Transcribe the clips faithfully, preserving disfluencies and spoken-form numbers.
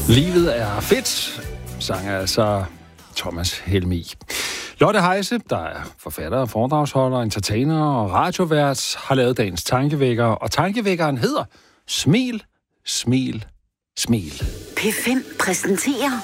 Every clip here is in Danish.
Livet er fedt, sang altså Thomas Helmig. Lotte Heise, der er forfatter, foredragsholder, entertainer og radiovært, har lavet dagens tankevækker, og tankevækkeren hedder Smil, smil, smil. P fem præsenterer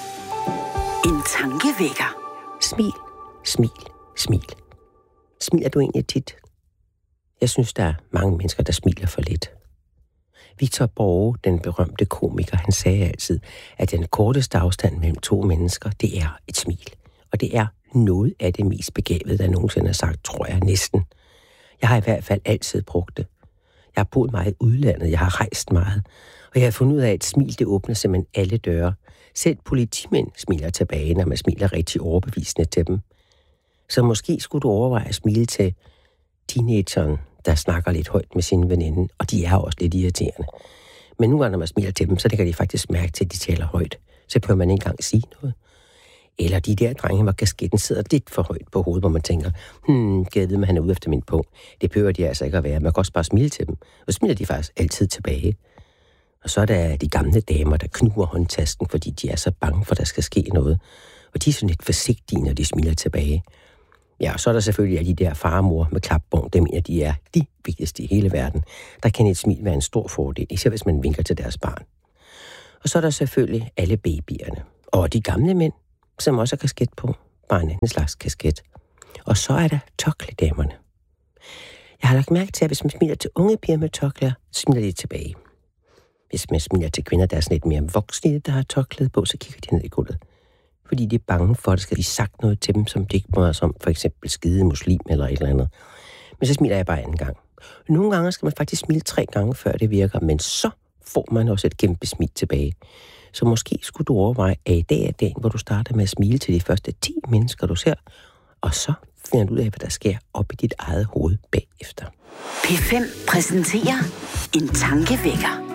en tankevækker. Smil, smil, smil. Smiler du egentlig tit? Jeg synes, der er mange mennesker, der smiler for lidt. Victor Borge, den berømte komiker, han sagde altid, at den korteste afstand mellem to mennesker, det er et smil. Og det er noget af det mest begavede, der nogensinde har sagt, tror jeg næsten. Jeg har i hvert fald altid brugt det. Jeg har boet meget i udlandet, jeg har rejst meget, og jeg har fundet ud af, at et smil, det åbner simpelthen alle døre. Selv politimænd smiler tilbage, når man smiler rigtig overbevisende til dem. Så måske skulle du overveje at smile til teenageren, der snakker lidt højt med sin veninde, og de er også lidt irriterende. Men nu, når man smiler til dem, så kan de faktisk mærke til, at de taler højt. Så behøver man ikke engang sige noget. Eller de der drenge, hvor kasketten sidder lidt for højt på hovedet, hvor man tænker, hmm, kan jeg vide, at han er ude efter min punkt. Det behøver de altså ikke at være. Man kan også bare smile til dem. Og smiler de faktisk altid tilbage. Og så er der de gamle damer, der knuger håndtasken, fordi de er så bange for, at der skal ske noget. Og de er sådan lidt forsigtige, når de smiler tilbage. Ja, og så er der selvfølgelig de der farmor med klapbånd, dem mener de er de vigtigste i hele verden. Der kan et smil være en stor fordel, især hvis man vinker til deres barn. Og så er der selvfølgelig alle babyerne. Og de gamle mænd, som også har kasket på, bare en anden slags kasket. Og så er der tørklædamerne. Jeg har lagt mærke til, at hvis man smiler til unge piger med tørklæder, så smiler de tilbage. Hvis man smiler til kvinder, der er sådan lidt mere voksne, der har tørklæde på, så kigger de ned i gulvet. Fordi de er bange for, at der skal blive sagt noget til dem, som de ikke må som for eksempel skide muslim eller et eller andet. Men så smiler jeg bare anden gang. Nogle gange skal man faktisk smile tre gange, før det virker, men så får man også et kæmpe smil tilbage. Så måske skulle du overveje, at i dag er dagen, hvor du starter med at smile til de første ti mennesker, du ser, og så finder du ud af, hvad der sker op i dit eget hoved bagefter. P fem præsenterer en tankevækker.